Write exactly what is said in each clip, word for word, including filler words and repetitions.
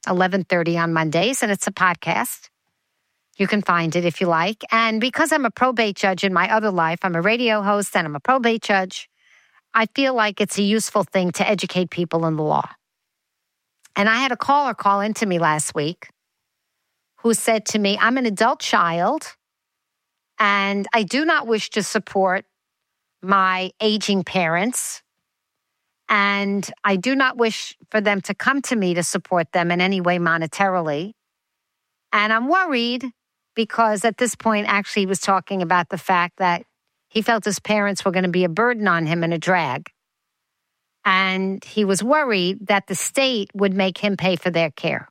eleven thirty on Mondays, and it's a podcast. You can find it if you like. And because I'm a probate judge in my other life, I'm a radio host and I'm a probate judge, I feel like it's a useful thing to educate people in the law. And I had a caller call into me last week who said to me, I'm an adult child and I do not wish to support my aging parents. And I do not wish for them to come to me to support them in any way monetarily. And I'm worried because at this point, actually, he was talking about the fact that he felt his parents were going to be a burden on him and a drag. And he was worried that the state would make him pay for their care.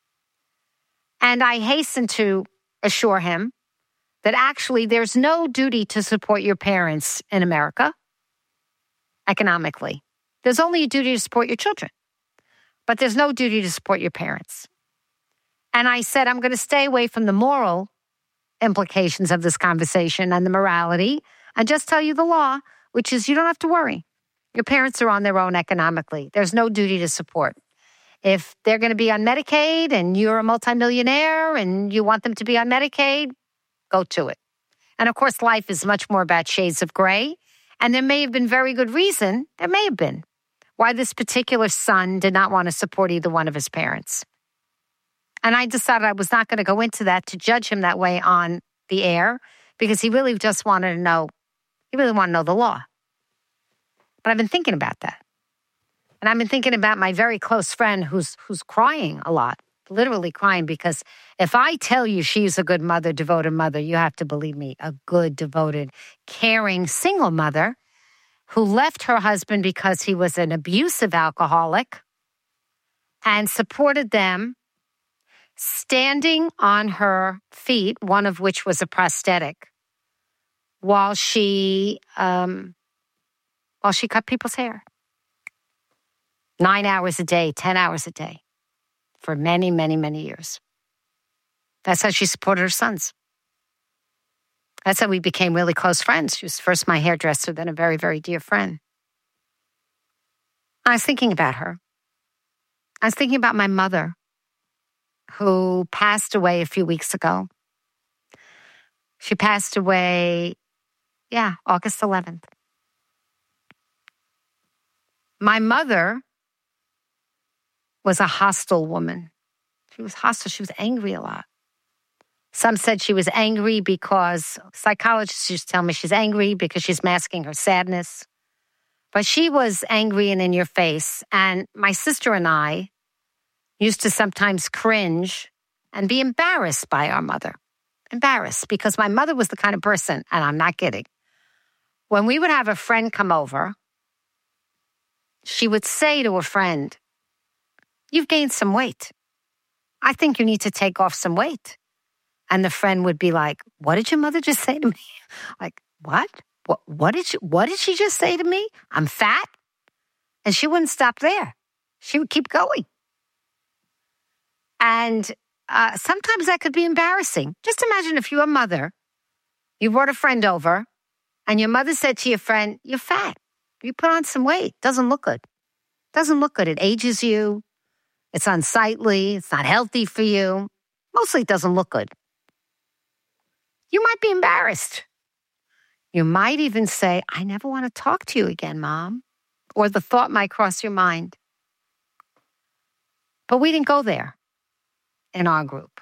And I hastened to assure him that actually there's no duty to support your parents in America economically. There's only a duty to support your children, but there's no duty to support your parents. And I said, I'm going to stay away from the moral implications of this conversation and the morality and just tell you the law, which is you don't have to worry. Your parents are on their own economically. There's no duty to support. If they're going to be on Medicaid and you're a multimillionaire and you want them to be on Medicaid, go to it. And of course, life is much more about shades of gray. And there may have been very good reason, there may have been, why this particular son did not want to support either one of his parents. And I decided I was not going to go into that to judge him that way on the air because he really just wanted to know, he really wanted to know the law. But I've been thinking about that. And I've been thinking about my very close friend who's who's crying a lot, literally crying, because if I tell you she's a good mother, devoted mother, you have to believe me, a good, devoted, caring, single mother who left her husband because he was an abusive alcoholic and supported them standing on her feet, one of which was a prosthetic, while she um, while she cut people's hair. Nine hours a day, ten hours a day, for many, many, many years. That's how she supported her sons. That's how we became really close friends. She was first my hairdresser, then a very, very dear friend. I was thinking about her. I was thinking about my mother, who passed away a few weeks ago. She passed away, yeah, August eleventh. My mother was a hostile woman. She was hostile. She was angry a lot. Some said she was angry because psychologists used to tell me she's angry because she's masking her sadness. But she was angry and in your face. And my sister and I used to sometimes cringe and be embarrassed by our mother. Embarrassed because my mother was the kind of person, and I'm not kidding, when we would have a friend come over, she would say to a friend, "You've gained some weight. I think you need to take off some weight." And the friend would be like, "What did your mother just say to me?" Like, what? What, what did she, what did she just say to me? I'm fat? And she wouldn't stop there. She would keep going. And uh, sometimes that could be embarrassing. Just imagine if you're a mother, you brought a friend over, and your mother said to your friend, "You're fat. You put on some weight. Doesn't look good. Doesn't look good. It ages you. It's unsightly. It's not healthy for you. Mostly it doesn't look good." You might be embarrassed. You might even say, "I never want to talk to you again, Mom." Or the thought might cross your mind. But we didn't go there in our group.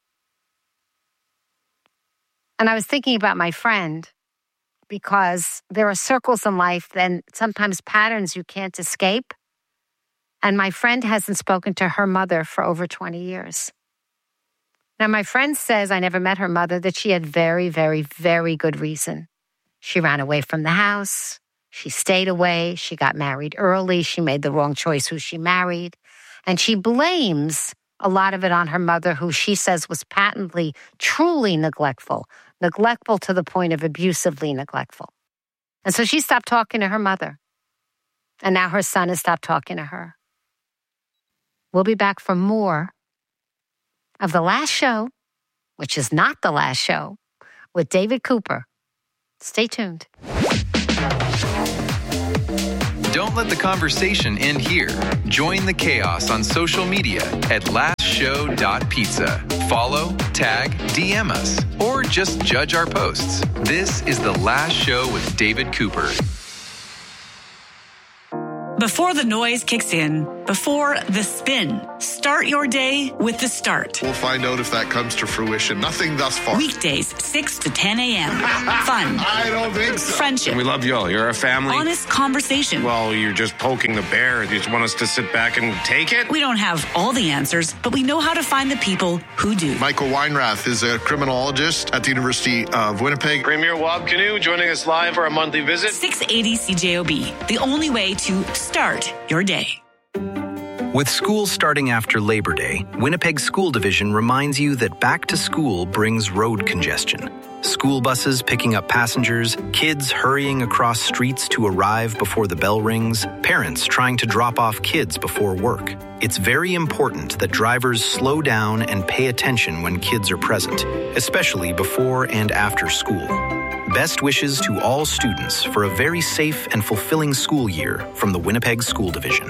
And I was thinking about my friend because there are circles in life and sometimes patterns you can't escape. And my friend hasn't spoken to her mother for over twenty years. Now, my friend says, I never met her mother, that she had very, very, very good reason. She ran away from the house. She stayed away. She got married early. She made the wrong choice who she married. And she blames a lot of it on her mother, who she says was patently, truly neglectful. Neglectful to the point of abusively neglectful. And so she stopped talking to her mother. And now her son has stopped talking to her. We'll be back for more of The Last Show, which is not the last show, with David Cooper. Stay tuned. Don't let the conversation end here. Join the chaos on social media at Last show dot pizza. Follow, tag, D M us, or just judge our posts. This is The Last Show with David Cooper. Before the noise kicks in, before the spin, start your day with The Start. We'll find out if that comes to fruition. Nothing thus far. Weekdays, six to ten a.m. Fun. I don't think so. Friendship. We love you all. You're our family. Honest conversation. Well, you're just poking the bear. You just want us to sit back and take it? We don't have all the answers, but we know how to find the people who do. Michael Weinrath is a criminologist at the University of Winnipeg. Premier Wab Canoe joining us live for a monthly visit. six eighty C J O B, the only way to start your day. With school starting after Labor Day, Winnipeg School Division reminds you that back to school brings road congestion. School buses picking up passengers, kids hurrying across streets to arrive before the bell rings, parents trying to drop off kids before work. It's very important that drivers slow down and pay attention when kids are present, especially before and after school. Best wishes to all students for a very safe and fulfilling school year from the Winnipeg School Division.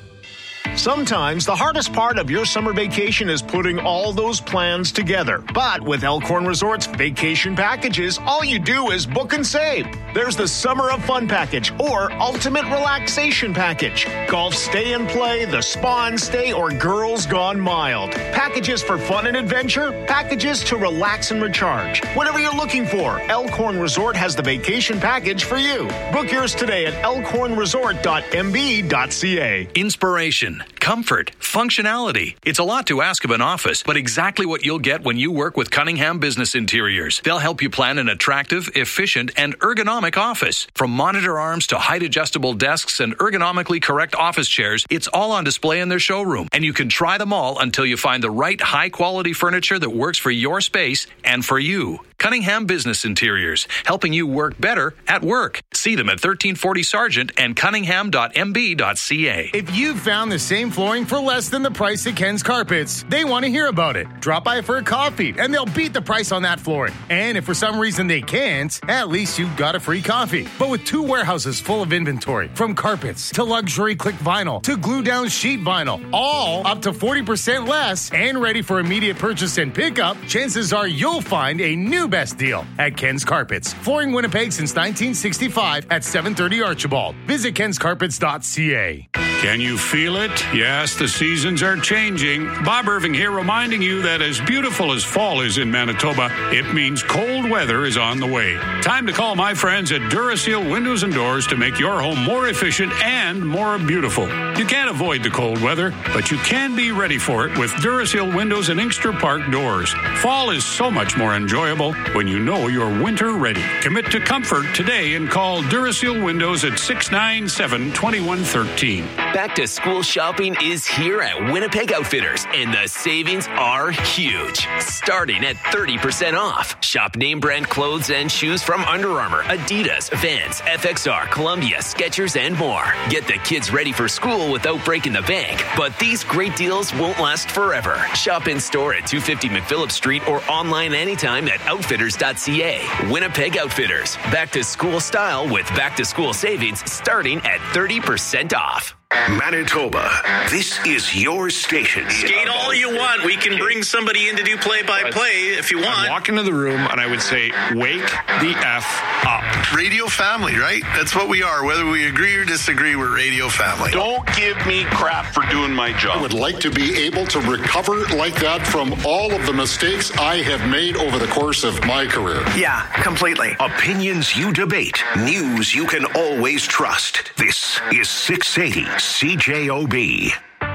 Sometimes the hardest part of your summer vacation is putting all those plans together. But with Elkhorn Resorts vacation packages, all you do is book and save. There's the Summer of Fun package or Ultimate Relaxation package. Golf stay and play, the spa and stay, or Girls Gone Mild. Packages for fun and adventure, packages to relax and recharge. Whatever you're looking for, Elkhorn Resort has the vacation package for you. Book yours today at elkhorn resort dot m b dot c a. Inspiration, comfort, functionality. It's a lot to ask of an office, but exactly what you'll get when you work with Cunningham Business Interiors. They'll help you plan an attractive, efficient, and ergonomic office. From monitor arms to height-adjustable desks and ergonomically correct office chairs, it's all on display in their showroom, and you can try them all until you find the right high-quality furniture that works for your space and for you. Cunningham Business Interiors, helping you work better at work. See them at thirteen forty Sargent and cunningham dot m b dot c a. If you've found the same flooring for less than the price at Ken's Carpets, they want to hear about it. Drop by for a coffee, and they'll beat the price on that flooring. And if for some reason they can't, at least you got a free coffee. But with two warehouses full of inventory, from carpets to luxury click vinyl to glue-down sheet vinyl, all up to forty percent less and ready for immediate purchase and pickup, chances are you'll find a new best deal at Ken's Carpets. Flooring Winnipeg since nineteen sixty-five at seven thirty Archibald. Visit kens carpets dot c a. Can you feel it? Yes, the seasons are changing. Bob Irving here reminding you that as beautiful as fall is in Manitoba, it means cold weather is on the way. Time to call my friends at Duraseal Windows and Doors to make your home more efficient and more beautiful. You can't avoid the cold weather, but you can be ready for it with Duraseal Windows and Inkster Park doors. Fall is so much more enjoyable when you know you're winter ready. Commit to comfort today and call Duraseal Windows at six nine seven, two one one three. Back to school shopping is here at Winnipeg Outfitters, and the savings are huge. Starting at thirty percent off. Shop name brand clothes and shoes from Under Armour, Adidas, Vans, F X R, Columbia, Skechers, and more. Get the kids ready for school without breaking the bank. But these great deals won't last forever. Shop in store at two fifty McPhillip Street or online anytime at outfitters dot c a. Winnipeg Outfitters. Back to school style with back to school savings starting at thirty percent off. Manitoba, this is your station. Skate all you want. We can bring somebody in to do play-by-play if you want. I'd walk into the room and I would say, wake the F up. Radio family, right? That's what we are. Whether we agree or disagree, we're radio family. Don't give me crap for doing my job. I would like to be able to recover like that from all of the mistakes I have made over the course of my career. Yeah, completely. Opinions you debate. News you can always trust. This is six eighty C J O B.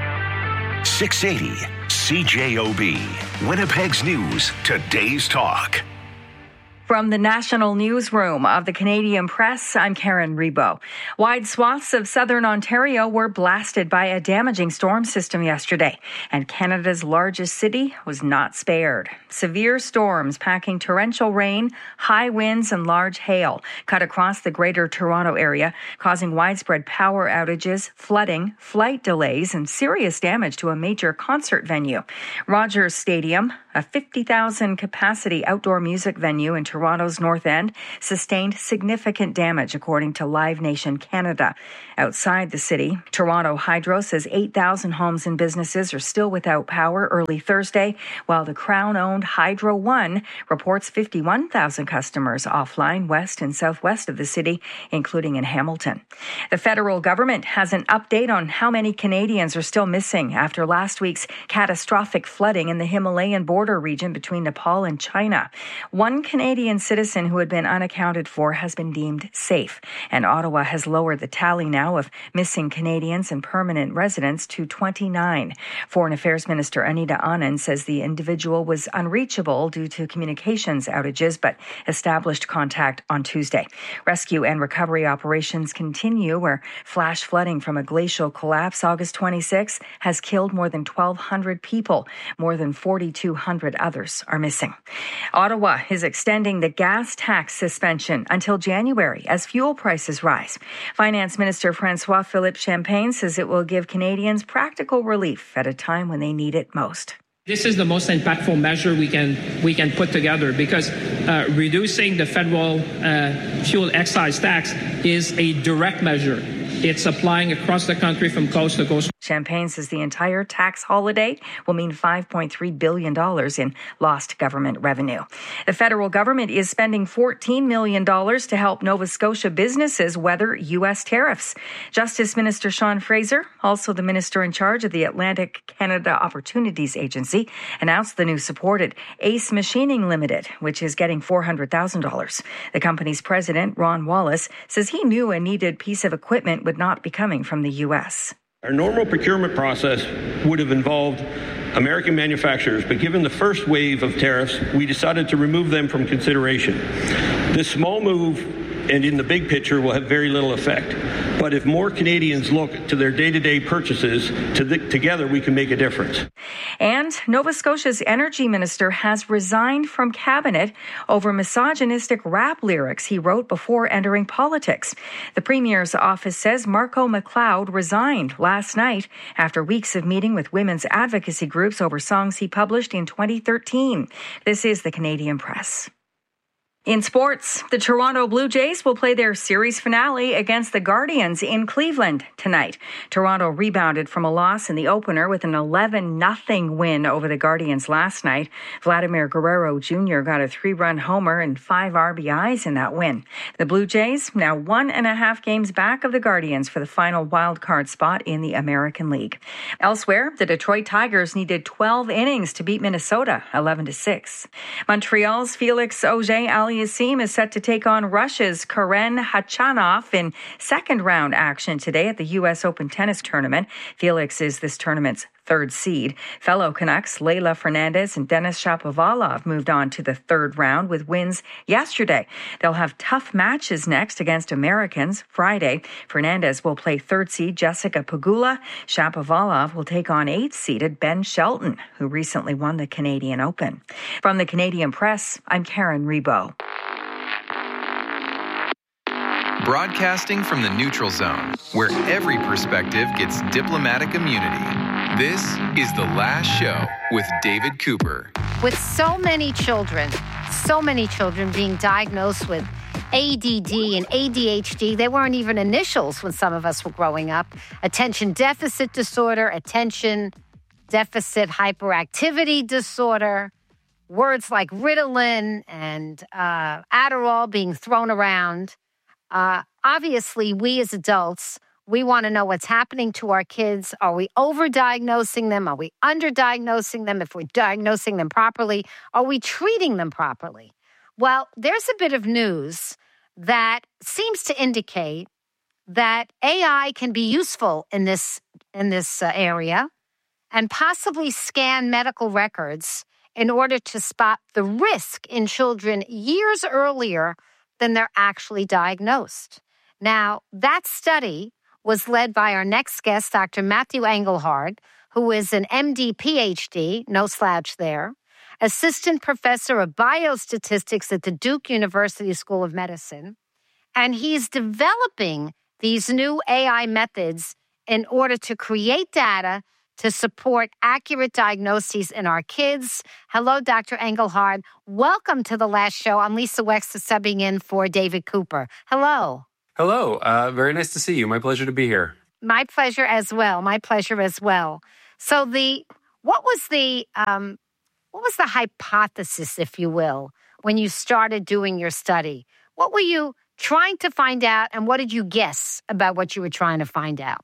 six eighty C J O B. Winnipeg's News, today's talk. From the National Newsroom of the Canadian Press, I'm Karen Rebo. Wide swaths of southern Ontario were blasted by a damaging storm system yesterday, and Canada's largest city was not spared. Severe storms packing torrential rain, high winds, and large hail cut across the Greater Toronto area, causing widespread power outages, flooding, flight delays, and serious damage to a major concert venue. Rogers Stadium, a fifty thousand capacity outdoor music venue in Toronto, Toronto's North End sustained significant damage, according to Live Nation Canada. Outside the city, Toronto Hydro says eight thousand homes and businesses are still without power early Thursday, while the Crown-owned Hydro One reports fifty-one thousand customers offline west and southwest of the city, including in Hamilton. The federal government has an update on how many Canadians are still missing after last week's catastrophic flooding in the Himalayan border region between Nepal and China. One Canadian citizen who had been unaccounted for has been deemed safe, and Ottawa has lowered the tally now of missing Canadians and permanent residents to twenty-nine. Foreign Affairs Minister Anita Anand says the individual was unreachable due to communications outages, but established contact on Tuesday. Rescue and recovery operations continue, where flash flooding from a glacial collapse August twenty-sixth has killed more than twelve hundred people. More than forty-two hundred others are missing. Ottawa is extending the gas tax suspension until January as fuel prices rise. Finance Minister Francois Philippe Champagne says it will give Canadians practical relief at a time when they need it most. This is the most impactful measure we can we can put together, because uh, reducing the federal uh, fuel excise tax is a direct measure. It's applying across the country from coast to coast. Champagne says the entire tax holiday will mean five point three billion dollars in lost government revenue. The federal government is spending fourteen million dollars to help Nova Scotia businesses weather U S tariffs. Justice Minister Sean Fraser, also the minister in charge of the Atlantic Canada Opportunities Agency, announced the new supported Ace Machining Limited, which is getting four hundred thousand dollars. The company's president, Ron Wallace, says he knew a needed piece of equipment would not be coming from the U S. Our normal procurement process would have involved American manufacturers, but given the first wave of tariffs, we decided to remove them from consideration. This small move, and in the big picture, will have very little effect. But if more Canadians look to their day-to-day purchases, to the, together we can make a difference. And Nova Scotia's energy minister has resigned from cabinet over misogynistic rap lyrics he wrote before entering politics. The premier's office says Marco McLeod resigned last night after weeks of meeting with women's advocacy groups over songs he published in twenty thirteen. This is the Canadian Press. In sports, the Toronto Blue Jays will play their series finale against the Guardians in Cleveland tonight. Toronto rebounded from a loss in the opener with an eleven nothing win over the Guardians last night. Vladimir Guerrero Junior got a three-run homer and five R B Is in that win. The Blue Jays now one and a half games back of the Guardians for the final wild card spot in the American League. Elsewhere, the Detroit Tigers needed twelve innings to beat Minnesota eleven to six. Montreal's Felix Auger-Aliassime is set to take on Russia's Karen Khachanov in second-round action today at the U S Open Tennis Tournament. Felix is this tournament's third seed. Fellow Canucks Leylah Fernandez and Denis Shapovalov moved on to the third round with wins yesterday. They'll have tough matches next against Americans Friday. Fernandez will play third seed Jessica Pegula. Shapovalov will take on eighth-seeded Ben Shelton, who recently won the Canadian Open. From the Canadian Press, I'm Karen Rebo. Broadcasting from the neutral zone, where every perspective gets diplomatic immunity. This is The Last Show with David Cooper. With so many children, so many children being diagnosed with A D D and A D H D, they weren't even initials when some of us were growing up. Attention deficit disorder, attention deficit hyperactivity disorder, words like Ritalin and uh, Adderall being thrown around. Uh, obviously, we as adults, we want to know what's happening to our kids. Are we overdiagnosing them? Are we underdiagnosing them? If we're diagnosing them properly, are we treating them properly? Well, there's a bit of news that seems to indicate that A I can be useful in this in this uh, area and possibly scan medical records in order to spot the risk in children years earlier than they're actually diagnosed. Now, that study was led by our next guest, Doctor Matthew Engelhard, who is an M D, P H D, no slouch there, assistant professor of biostatistics at the Duke University School of Medicine, and he's developing these new A I methods in order to create data to support accurate diagnoses in our kids. Hello, Doctor Engelhard. Welcome to The Last Show. I'm Lisa Wexler, subbing in for David Cooper. Hello. Hello. Uh, very nice to see you. My pleasure to be here. My pleasure as well. My pleasure as well. So the what was the um, what was the hypothesis, if you will, when you started doing your study? What were you trying to find out, and what did you guess about what you were trying to find out?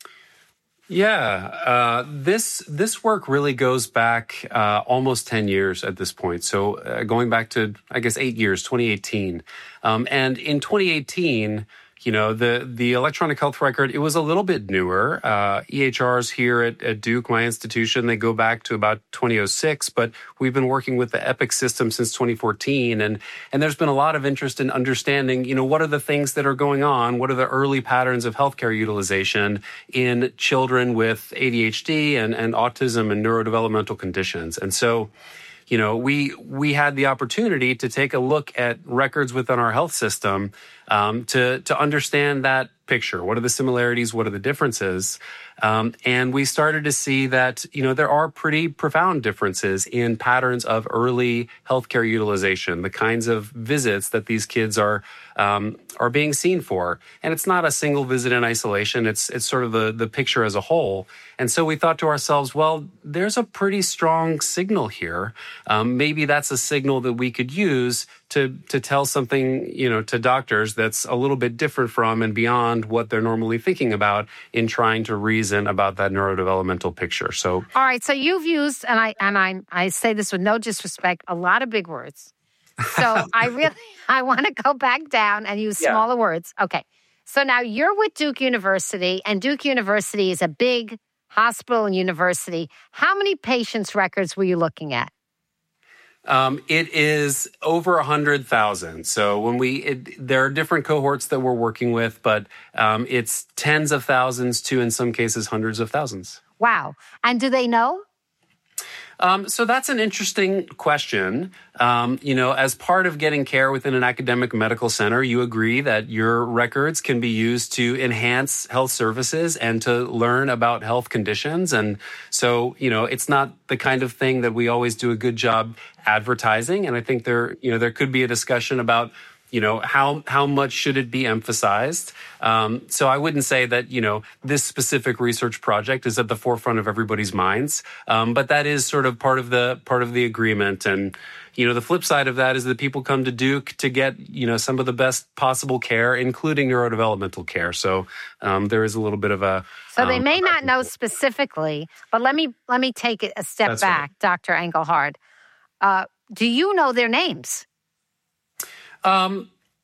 Yeah, uh, this this work really goes back uh, almost ten years at this point. So uh, going back to, I guess, eight years, twenty eighteen. Um, and in twenty eighteen, you know, the, the electronic health record, it was a little bit newer. Uh, E H Rs here at, at Duke, my institution, they go back to about two thousand six, but we've been working with the Epic system since twenty fourteen. And, and there's been a lot of interest in understanding, you know, what are the things that are going on? What are the early patterns of healthcare utilization in children with A D H D and, and autism and neurodevelopmental conditions? And so, you know, we we had the opportunity to take a look at records within our health system um, to to understand that picture. What are the similarities? What are the differences? Um, and we started to see that, you know, there are pretty profound differences in patterns of early healthcare utilization, the kinds of visits that these kids are um, are being seen for. And it's not a single visit in isolation. It's it's sort of the, the picture as a whole. And so we thought to ourselves, well, there's a pretty strong signal here. Um, maybe that's a signal that we could use to to tell something, you know, to doctors that's a little bit different from and beyond what they're normally thinking about in trying to reason about that neurodevelopmental picture. So, all right. So you've used, and I and I I say this with no disrespect, a lot of big words. So I really I want to go back down and use Yeah. smaller words. Okay. So now you're with Duke University, and Duke University is a big hospital and university. How many patients' records were you looking at? Um, it is over one hundred thousand. So when we, it, there are different cohorts that we're working with, but um, it's tens of thousands to, in some cases, hundreds of thousands. Wow. And do they know? Um, so that's an interesting question. Um, you know, as part of getting care within an academic medical center, you agree that your records can be used to enhance health services and to learn about health conditions. And so, you know, it's not the kind of thing that we always do a good job advertising. And I think there, you know, there could be a discussion about, you know, how how much should it be emphasized? Um, so I wouldn't say that, you know, this specific research project is at the forefront of everybody's minds, um, but that is sort of part of the part of the agreement. And, you know, the flip side of that is that people come to Duke to get, you know, some of the best possible care, including neurodevelopmental care. So um, there is a little bit of a So they um, may not know specifically, but let me let me take it a step That's back, Doctor Engelhard. Uh, do you know their names? Um,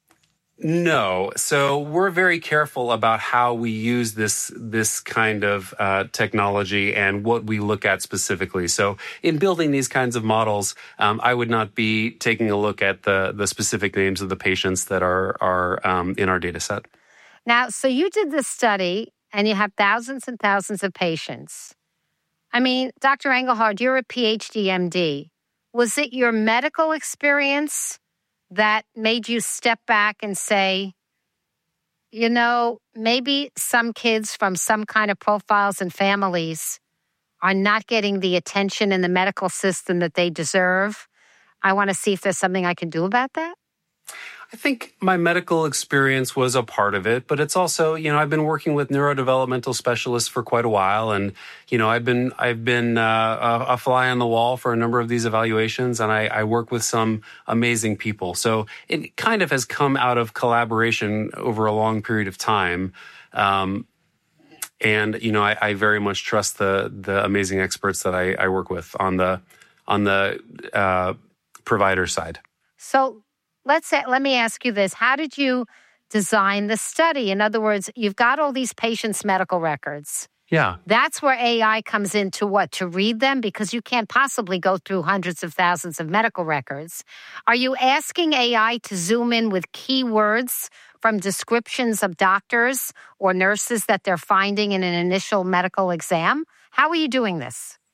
no. So we're very careful about how we use this this kind of uh, technology and what we look at specifically. So in building these kinds of models, um, I would not be taking a look at the the specific names of the patients that are are um, in our data set. Now, so you did this study, and you have thousands and thousands of patients. I mean, Doctor Engelhard, you're a P H D M D. Was it your medical experience that made you step back and say, you know, maybe some kids from some kind of profiles and families are not getting the attention in the medical system that they deserve? I want to see if there's something I can do about that. I think my medical experience was a part of it, but it's also, you know, I've been working with neurodevelopmental specialists for quite a while, and you know, I've been I've been uh, a, a fly on the wall for a number of these evaluations, and I, I work with some amazing people. So it kind of has come out of collaboration over a long period of time, um, and you know, I, I very much trust the the amazing experts that I, I work with on the on the uh, provider side. So. Let's say, let me ask you this. How did you design the study? In other words, you've got all these patients' medical records. Yeah. That's where A I comes into what? To read them? Because you can't possibly go through hundreds of thousands of medical records. Are you asking A I to zoom in with keywords from descriptions of doctors or nurses that they're finding in an initial medical exam? How are you doing this?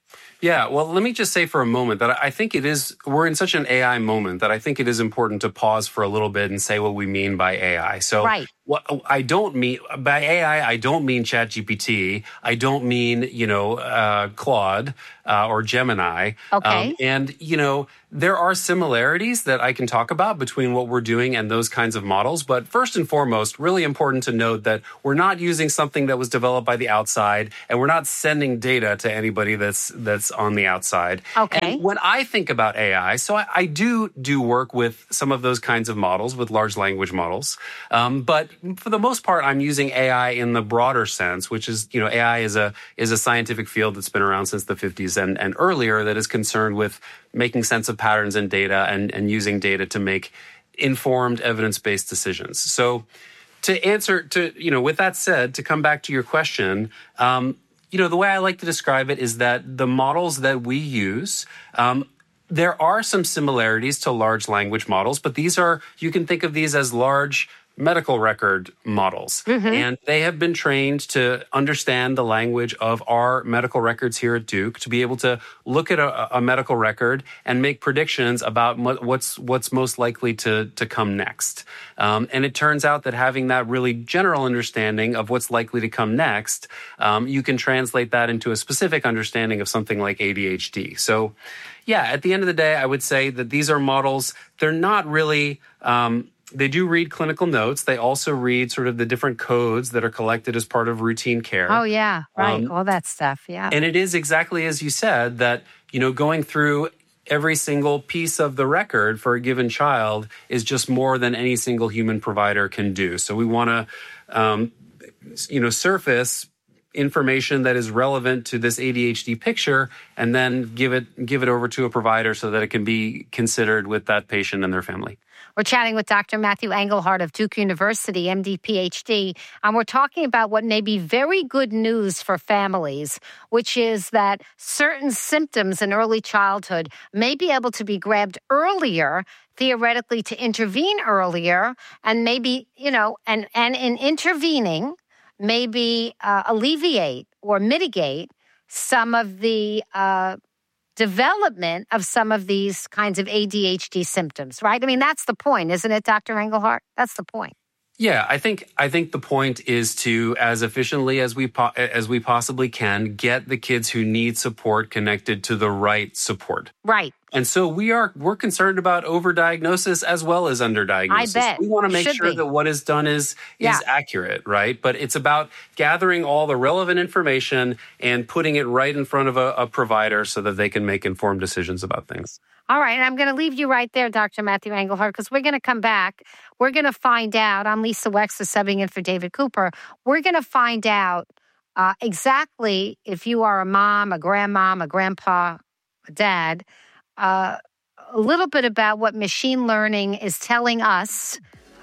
Yeah, well, let me just say for a moment that I think it is, we're in such an A I moment that I think it is important to pause for a little bit and say what we mean by A I. So right. what I don't mean, by A I, I don't mean ChatGPT. I don't mean, you know, uh, Claude uh, or Gemini. Okay. Um, and, you know, there are similarities that I can talk about between what we're doing and those kinds of models. But first and foremost, really important to note that we're not using something that was developed by the outside, and we're not sending data to anybody that's that's on the outside. Okay. And when I think about A I, so I, I do do work with some of those kinds of models, with large language models. Um, but for the most part, I'm using A I in the broader sense, which is, you know, A I is a is a scientific field that's been around since the fifties and, and earlier that is concerned with making sense of patterns in data and, and using data to make informed, evidence-based decisions. So to answer to, you know, with that said, to come back to your question, um, you know, the way I like to describe it is that the models that we use, um, there are some similarities to large language models, but these are, you can think of these as large medical record models. Mm-hmm. And they have been trained to understand the language of our medical records here at Duke, to be able to look at a, a medical record and make predictions about what's what's most likely to, to come next. Um, and it turns out that having that really general understanding of what's likely to come next, um, you can translate that into a specific understanding of something like A D H D. So, yeah, at the end of the day, I would say that these are models, they're not really... Um, They do read clinical notes. They also read sort of the different codes that are collected as part of routine care. Oh, yeah, right. Um, All that stuff, yeah. And it is exactly as you said that, you know, going through every single piece of the record for a given child is just more than any single human provider can do. So we want to, um, you know, surface information that is relevant to this A D H D picture and then give it give it over to a provider so that it can be considered with that patient and their family. We're chatting with Doctor Matthew Engelhardt of Duke University, M D, P H D, and we're talking about what may be very good news for families, which is that certain symptoms in early childhood may be able to be grabbed earlier, theoretically to intervene earlier, and maybe, you know, and, and in intervening, maybe uh, alleviate or mitigate some of the uh development of some of these kinds of A D H D symptoms, right? I mean, that's the point, isn't it, Doctor Engelhardt? That's the point. Yeah, I think I think the point is to, as efficiently as we po- as we possibly can, get the kids who need support connected to the right support. Right. And so we are we're concerned about overdiagnosis as well as underdiagnosis. I bet. We want to make Should sure be. that what is done is Yeah. is accurate, right? But it's about gathering all the relevant information and putting it right in front of a, a provider so that they can make informed decisions about things. All right, and I'm going to leave you right there, Doctor Matthew Engelhardt, because we're going to come back. We're going to find out. I'm Lisa Wexler, subbing in for David Cooper. We're going to find out uh, exactly if you are a mom, a grandmom, a grandpa, a dad, uh, a little bit about what machine learning is telling us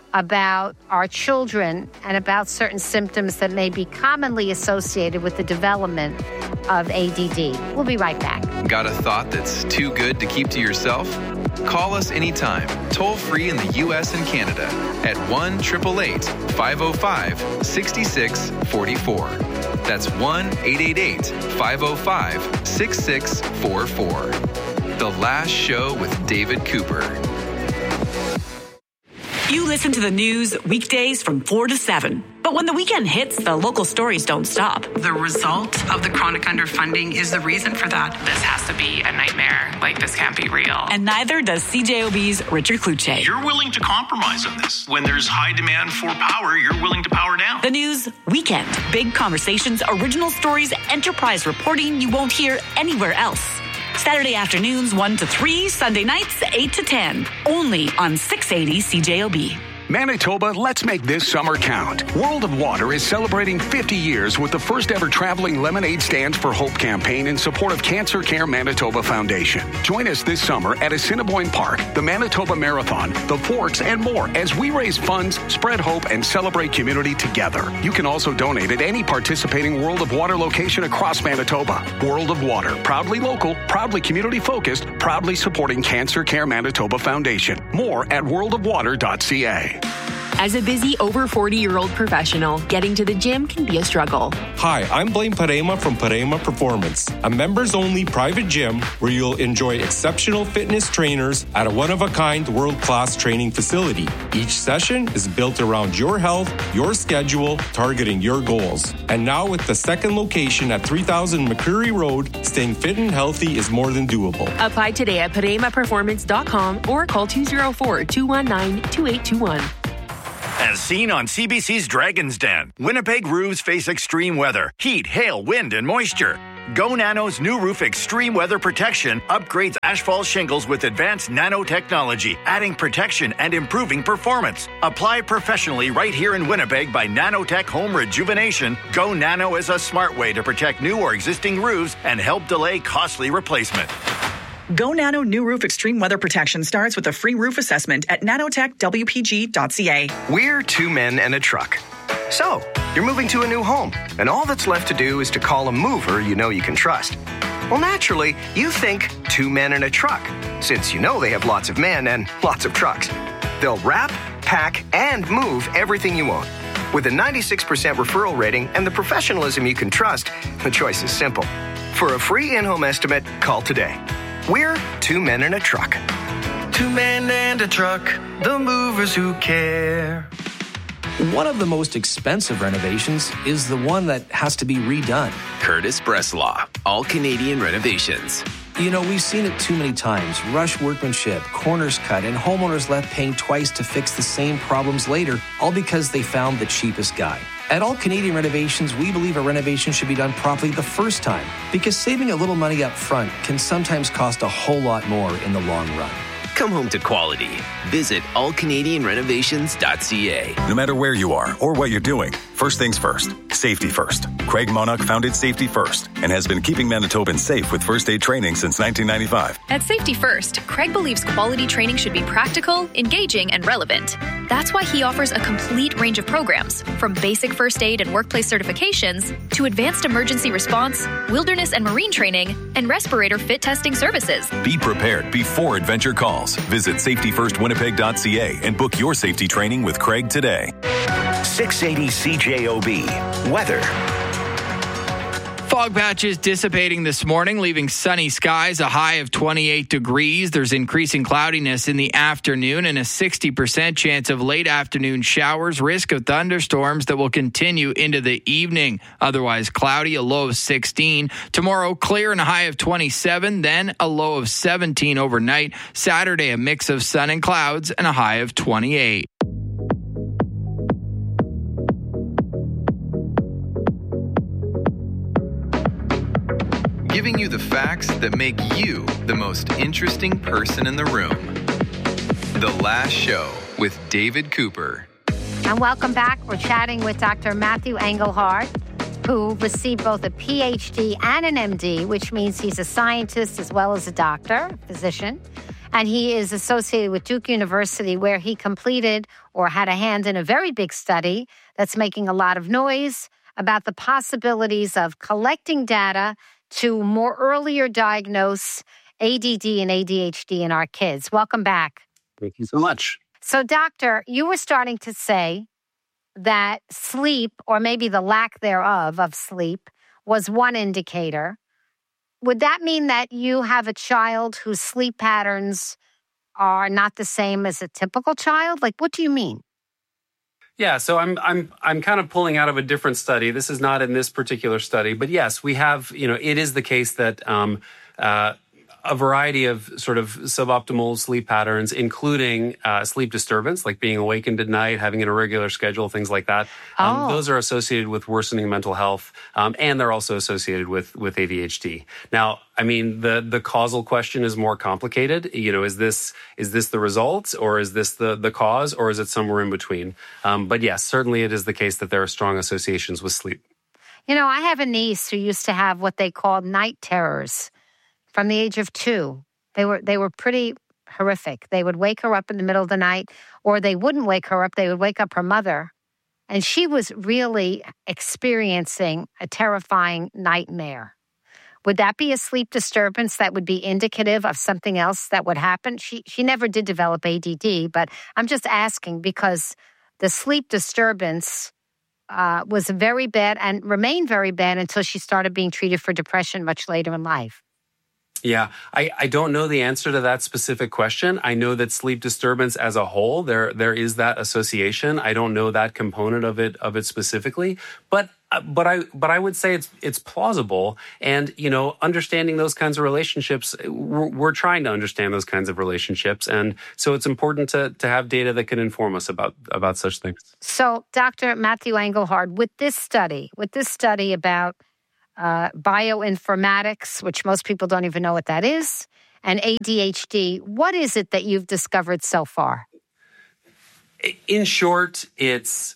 about our children and about certain symptoms that may be commonly associated with the development of A D D. We'll be right back. Got a thought that's too good to keep to yourself? Call us anytime, toll free in the U S and Canada at one eight eight eight, five oh five, six six four four. That's one eight eight eight, five oh five, six six four four. The Last Show with David Cooper. You listen to the news weekdays from four to seven. But when the weekend hits, the local stories don't stop. The result of the chronic underfunding is the reason for that. This has to be a nightmare. Like, this can't be real. And neither does C J O B's Richard Kluche. You're willing to compromise on this. When there's high demand for power, you're willing to power down. The news weekend. Big conversations, original stories, enterprise reporting you won't hear anywhere else. Saturday afternoons one to three, Sunday nights eight to ten. Only on six eighty C J O B. Manitoba, let's make this summer count. World of Water is celebrating fifty years with the first ever traveling Lemonade Stands for Hope campaign in support of Cancer Care Manitoba Foundation. Join us this summer at Assiniboine Park, the Manitoba Marathon, the Forks, and more as we raise funds, spread hope, and celebrate community together. You can also donate at any participating World of Water location across Manitoba. World of Water, proudly local, proudly community-focused, proudly supporting Cancer Care Manitoba Foundation. More at world of water dot c a. As a busy over forty-year-old professional, getting to the gym can be a struggle. Hi, I'm Blaine Parema from Parema Performance, a members-only private gym where you'll enjoy exceptional fitness trainers at a one-of-a-kind world-class training facility. Each session is built around your health, your schedule, targeting your goals. And now with the second location at three thousand McCreary Road, staying fit and healthy is more than doable. Apply today at parema performance dot com or call two oh four, two one nine, two eight two one. As seen on C B C's Dragon's Den, Winnipeg roofs face extreme weather, heat, hail, wind, and moisture. Go Nano's new roof extreme weather protection upgrades asphalt shingles with advanced nanotechnology, adding protection and improving performance. Apply professionally right here in Winnipeg by Nanotech Home Rejuvenation. Go Nano is a smart way to protect new or existing roofs and help delay costly replacement. Go Nano New Roof Extreme Weather Protection starts with a free roof assessment at nanotech w p g dot c a. We're two men and a truck. So, you're moving to a new home, and all that's left to do is to call a mover you know you can trust. Well, naturally, you think two men and a truck, since you know they have lots of men and lots of trucks. They'll wrap, pack, and move everything you own. With a ninety-six percent referral rating and the professionalism you can trust, the choice is simple. For a free in-home estimate, call today. We're two men and a truck. Two men and a truck, the movers who care. One of the most expensive renovations is the one that has to be redone. Curtis Breslaw, All Canadian Renovations. You know, we've seen it too many times. Rush workmanship, corners cut, and homeowners left paying twice to fix the same problems later, all because they found the cheapest guy. At All Canadian Renovations, we believe a renovation should be done properly the first time, because saving a little money up front can sometimes cost a whole lot more in the long run. Come home to quality. Visit all canadian renovations dot c a. No matter where you are or what you're doing, first things first, safety first. Craig Monarch founded Safety First and has been keeping Manitobans safe with first aid training since nineteen ninety-five. At Safety First, Craig believes quality training should be practical, engaging, and relevant. That's why he offers a complete range of programs, from basic first aid and workplace certifications to advanced emergency response, wilderness and marine training, and respirator fit testing services. Be prepared before adventure calls. Visit safety first winnipeg dot c a and book your safety training with Craig today. six eighty C J O B. Weather. Fog patches dissipating this morning, leaving sunny skies, a high of twenty-eight degrees. There's increasing cloudiness in the afternoon and a sixty percent chance of late afternoon showers, risk of thunderstorms that will continue into the evening. Otherwise cloudy, a low of sixteen. Tomorrow, clear and a high of twenty-seven, then a low of seventeen overnight. Saturday, a mix of sun and clouds and a high of twenty-eight. Giving you the facts that make you the most interesting person in the room. The Last Show with David Cooper. And welcome back. We're chatting with Doctor Matthew Engelhardt, who received both a P H D and an M D, which means he's a scientist as well as a doctor, physician. And he is associated with Duke University, where he completed or had a hand in a very big study that's making a lot of noise about the possibilities of collecting data to more earlier diagnose A D D and A D H D in our kids. Welcome back. Thank you so much. So, doctor, you were starting to say that sleep, or maybe the lack thereof of sleep, was one indicator. Would that mean that you have a child whose sleep patterns are not the same as a typical child? Like, what do you mean? Yeah, so I'm I'm I'm kind of pulling out of a different study. This is not in this particular study, but yes, we have, you know, it is the case that um, uh, a variety of sort of suboptimal sleep patterns, including uh, sleep disturbance, like being awakened at night, having an irregular schedule, things like that. Um, oh. Those are associated with worsening mental health, um, and they're also associated with with A D H D. Now, I mean, the the causal question is more complicated. You know, is this is this the result, or is this the the cause, or is it somewhere in between? Um, but yes, certainly it is the case that there are strong associations with sleep. You know, I have a niece who used to have what they called night terrors from the age of two. They were they were pretty horrific. They would wake her up in the middle of the night, or they wouldn't wake her up. They would wake up her mother. And she was really experiencing a terrifying nightmare. Would that be a sleep disturbance that would be indicative of something else that would happen? She she never did develop A D D, but I'm just asking because the sleep disturbance uh, was very bad and remained very bad until she started being treated for depression much later in life. Yeah, I, I don't know the answer to that specific question. I know that sleep disturbance as a whole, there there is that association. I don't know that component of it of it specifically, but but I but I would say it's it's plausible. And you know, understanding those kinds of relationships, we're, we're trying to understand those kinds of relationships, and so it's important to to have data that can inform us about about such things. So, Doctor Matthew Engelhard, with this study, with this study about Uh, bioinformatics, which most people don't even know what that is, and A D H D. What is it that you've discovered so far? In short, it's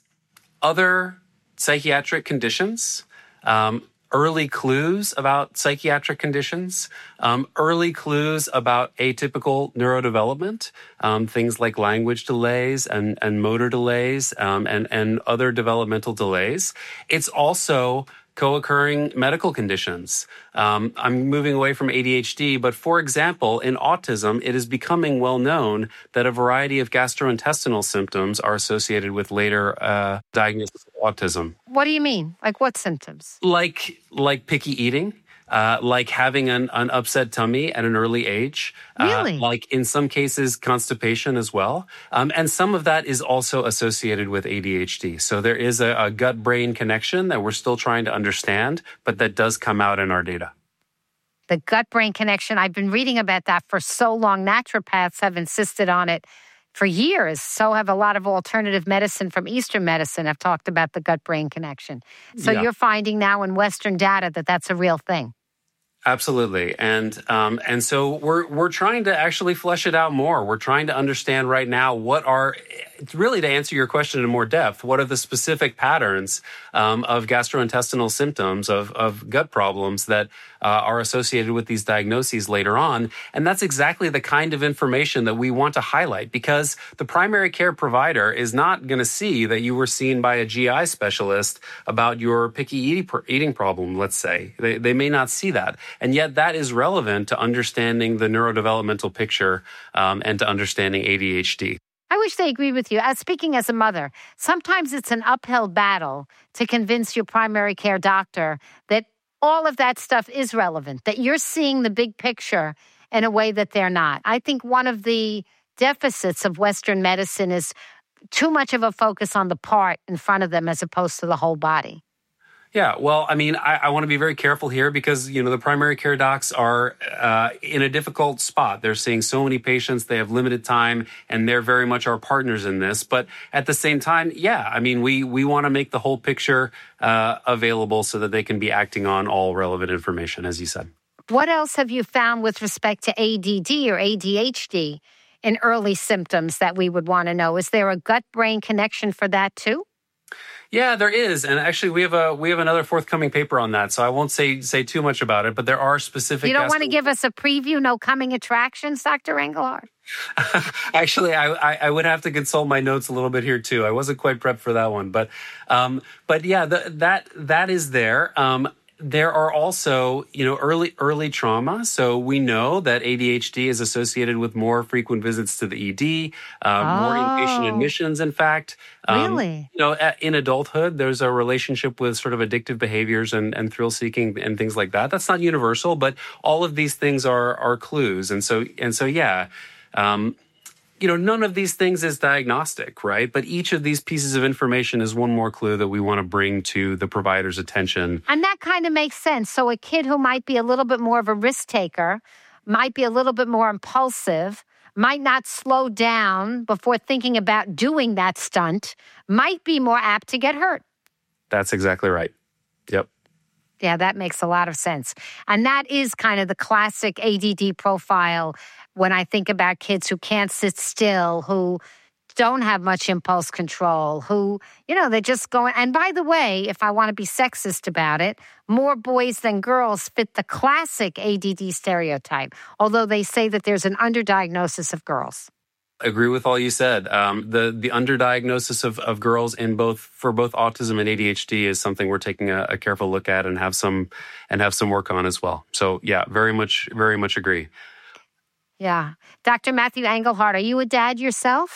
other psychiatric conditions, um, early clues about psychiatric conditions, um, early clues about atypical neurodevelopment, um, things like language delays and, and motor delays um, and, and other developmental delays. It's also co-occurring medical conditions. Um, I'm moving away from A D H D, but for example, in autism, it is becoming well known that a variety of gastrointestinal symptoms are associated with later uh, diagnosis of autism. What do you mean? Like what symptoms? Like like picky eating. Uh, like having an, an upset tummy at an early age. Really? Uh, like in some cases, constipation as well. Um, and some of that is also associated with A D H D. So there is a, a gut-brain connection that we're still trying to understand, but that does come out in our data. The gut-brain connection, I've been reading about that for so long. Naturopaths have insisted on it for years. So have a lot of alternative medicine from Eastern medicine have talked about the gut-brain connection. So Yeah. you're finding now in Western data that that's a real thing. Absolutely, and um, and so we're we're trying to actually flesh it out more. We're trying to understand right now what are, really to answer your question in more depth, what are the specific patterns um, of gastrointestinal symptoms, of of gut problems that uh, are associated with these diagnoses later on, and that's exactly the kind of information that we want to highlight, because the primary care provider is not going to see that you were seen by a G I specialist about your picky eating, eating problem. Let's say they they may not see that. And yet that is relevant to understanding the neurodevelopmental picture um, and to understanding A D H D. I wish they agreed with you. As speaking as a mother, sometimes it's an uphill battle to convince your primary care doctor that all of that stuff is relevant, that you're seeing the big picture in a way that they're not. I think one of the deficits of Western medicine is too much of a focus on the part in front of them as opposed to the whole body. Yeah, well, I mean, I, I want to be very careful here because, you know, the primary care docs are uh, in a difficult spot. They're seeing so many patients, they have limited time, and they're very much our partners in this. But at the same time, yeah, I mean, we, we want to make the whole picture uh, available so that they can be acting on all relevant information, as you said. What else have you found with respect to A D D or A D H D in early symptoms that we would want to know? Is there a gut-brain connection for that too? Yeah, there is, and actually, we have a we have another forthcoming paper on that. So I won't say say too much about it, but there are specific. You don't gastro- want to give us a preview? No coming attractions, Doctor Engelhard? Actually, I, I I would have to consult my notes a little bit here too. I wasn't quite prepped for that one, but um, but yeah, the, that that is there. Um, There are also, you know, early early trauma. So we know that A D H D is associated with more frequent visits to the E D, uh, oh. more inpatient admissions, in fact. Um, really? You know, in adulthood, there's a relationship with sort of addictive behaviors and, and thrill-seeking and things like that. That's not universal, but all of these things are are clues. And so, and so yeah, um, you know, none of these things is diagnostic, right? But each of these pieces of information is one more clue that we want to bring to the provider's attention. And that kind of makes sense. So a kid who might be a little bit more of a risk taker, might be a little bit more impulsive, might not slow down before thinking about doing that stunt, might be more apt to get hurt. That's exactly right. Yep. Yeah, that makes a lot of sense. And that is kind of the classic A D D profile when I think about kids who can't sit still, who don't have much impulse control, who, you know, they're just going. And by the way, if I want to be sexist about it, more boys than girls fit the classic A D D stereotype, although they say that there's an underdiagnosis of girls. I agree with all you said. Um, the the underdiagnosis of, of girls in both for both autism and A D H D is something we're taking a, a careful look at and have some and have some work on as well. So yeah, very much, very much agree. Yeah. Doctor Matthew Engelhard, are you a dad yourself?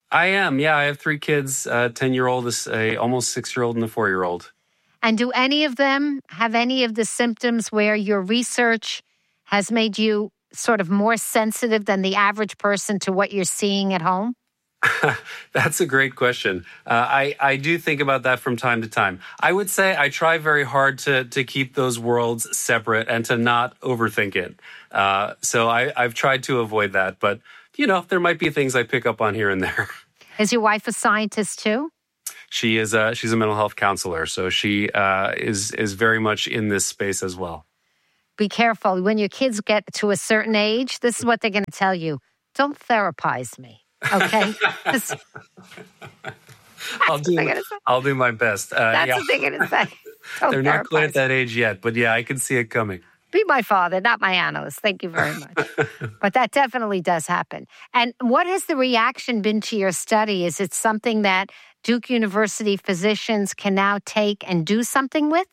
I am. Yeah, I have three kids, a ten-year-old, a almost six-year-old, and a four-year-old. And do any of them have any of the symptoms where your research has made you sort of more sensitive than the average person to what you're seeing at home? That's a great question. Uh, I, I do think about that from time to time. I would say I try very hard to to keep those worlds separate and to not overthink it. Uh, so I, I've tried to avoid that. But, you know, there might be things I pick up on here and there. Is your wife a scientist too? She is a, she's a mental health counselor. So she uh, is is very much in this space as well. Be careful. When your kids get to a certain age, this is what they're going to tell you. Don't therapize me. Okay? I'll do I'll do my best. Uh, That's yeah. what they're going to say. Don't They're not quite therapize at that age yet, but yeah, I can see it coming. Be my father, not my analyst. Thank you very much. But that definitely does happen. And what has the reaction been to your study? Is it something that Duke University physicians can now take and do something with?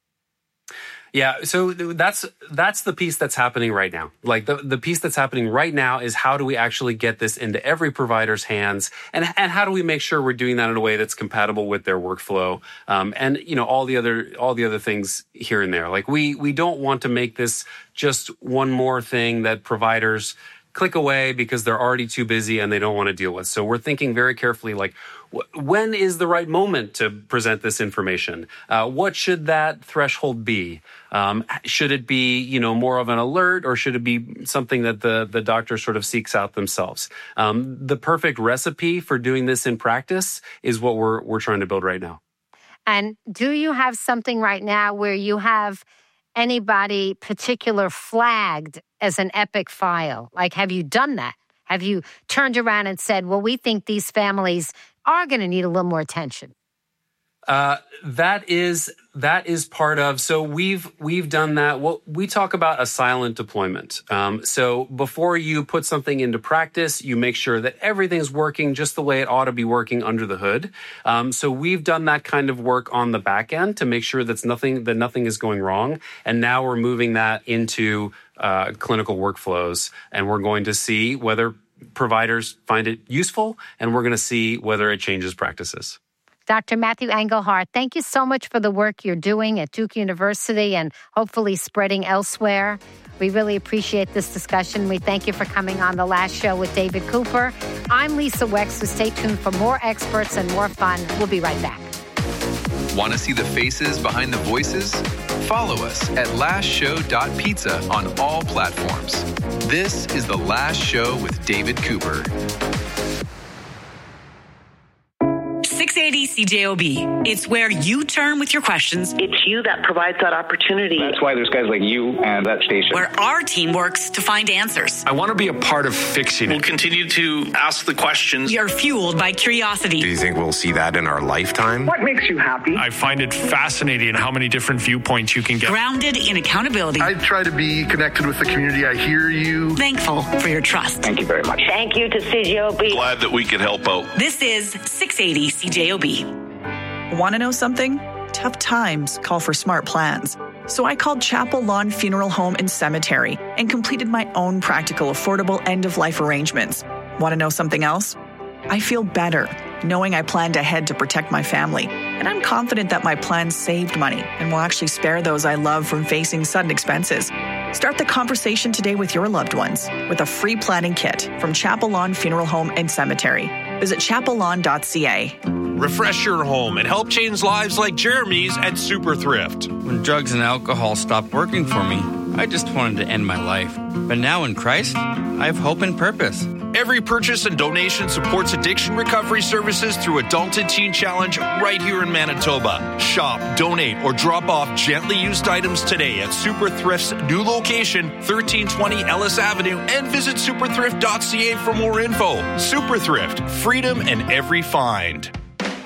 Yeah, so that's that's the piece that's happening right now. Like the, the piece that's happening right now is how do we actually get this into every provider's hands, and and how do we make sure we're doing that in a way that's compatible with their workflow, um, and you know all the other all the other things here and there. Like we we don't want to make this just one more thing that providers click away because they're already too busy and they don't want to deal with. So we're thinking very carefully, like, wh- when is the right moment to present this information? Uh, what should that threshold be? Um, should it be, you know, more of an alert, or should it be something that the, the doctor sort of seeks out themselves? Um, the perfect recipe for doing this in practice is what we're we're trying to build right now. And do you have something right now where you have anybody particular flagged as an epic file? Like, have you done that? Have you turned around and said, well, we think these families are going to need a little more attention? Uh, that is that is part of. So we've we've done that. Well, we talk about a silent deployment. Um, so before you put something into practice, you make sure that everything's working just the way it ought to be working under the hood. Um, so we've done that kind of work on the back end to make sure that's nothing that nothing is going wrong. And now we're moving that into uh, clinical workflows, and we're going to see whether providers find it useful, and we're going to see whether it changes practices. Doctor Matthew Engelhardt, thank you so much for the work you're doing at Duke University and hopefully spreading elsewhere. We really appreciate this discussion. We thank you for coming on The Last Show with David Cooper. I'm Lisa Wex, so stay tuned for more experts and more fun. We'll be right back. Want to see the faces behind the voices? Follow us at last show dot pizza on all platforms. This is The Last Show with David Cooper. six eighty C J O B. It's where you turn with your questions. It's you that provides that opportunity. That's why there's guys like you and that station. Where our team works to find answers. I want to be a part of fixing it. We'll continue to ask the questions. We are fueled by curiosity. Do you think we'll see that in our lifetime? What makes you happy? I find it fascinating how many different viewpoints you can get. Grounded in accountability. I try to be connected with the community. I hear you. Thankful for your trust. Thank you very much. Thank you to C J O B. Glad that we could help out. This is six eighty C J O B. Want to know something? Tough times call for smart plans. So I called Chapel Lawn Funeral Home and Cemetery and completed my own practical, affordable end-of-life arrangements. Want to know something else? I feel better knowing I planned ahead to protect my family. And I'm confident that my plan saved money and will actually spare those I love from facing sudden expenses. Start the conversation today with your loved ones with a free planning kit from Chapel Lawn Funeral Home and Cemetery. Visit chapel lawn dot c a. Refresh your home and help change lives like Jeremy's at Super Thrift. When drugs and alcohol stopped working for me, I just wanted to end my life. But now in Christ, I have hope and purpose. Every purchase and donation supports addiction recovery services through Adult and Teen Challenge right here in Manitoba. Shop, donate, or drop off gently used items today at Super Thrift's new location, thirteen twenty Ellis Avenue, and visit super thrift dot c a for more info. Super Thrift, freedom in every find.